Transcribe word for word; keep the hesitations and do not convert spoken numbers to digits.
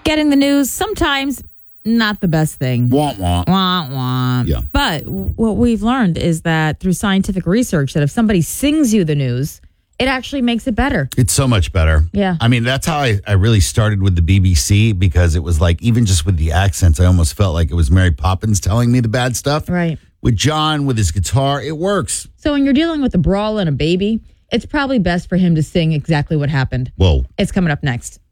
getting the news, sometimes not the best thing. Wah, wah. Wah, wah. Yeah. But what we've learned is that through scientific research, that if somebody sings you the news, it actually makes it better. It's so much better. Yeah. I mean, that's how I, I really started with the B B C, because it was like, even just with the accents, I almost felt like it was Mary Poppins telling me the bad stuff. Right. With John, with his guitar, it works. So when you're dealing with a brawl and a baby, it's probably best for him to sing exactly what happened. Whoa. It's coming up next.